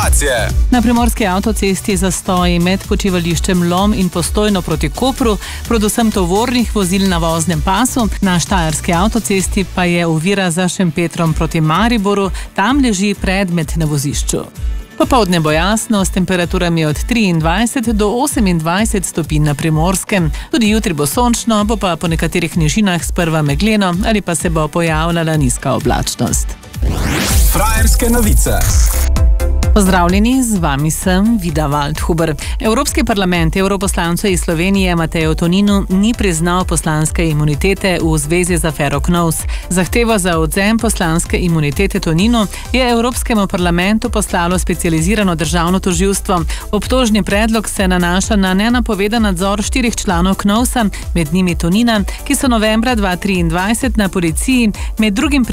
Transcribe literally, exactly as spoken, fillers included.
informacije. Na primorski avtocesti zastoji med počivališčem Lom in Postojno proti Kopru, predvsem tovornih vozil na voznem pasu, na štajerski avtocesti pa je ovira za Šempetrom proti Mariboru, tam leži predmet na vozišču. Popoldne bo jasno s temperaturami od triindvajset do osemindvajset stopinj na Primorskem. Tudi jutri bo sončno, bo pa po nekaterih nižinah sprva megleno ali pa se bo pojavljala nizka oblačnost. Frajerske novice. Pozdravljeni, z vami sem Vida Waldhuber. Evropski parlament evroposlancu iz Slovenije Mateju Toninu ni priznal poslanske imunitete v zvezi z afero Knovs. Zahtevo za odvzem poslanske imunitete Toninu je Evropskemu parlamentu poslalo specializirano državno tožilstvo. Obtožni predlog se nanaša na nenapovedan nadzor štirih članov Knovsa, med njimi Tonina, ki so novembra dva tisoč triindvajset na policiji med drugim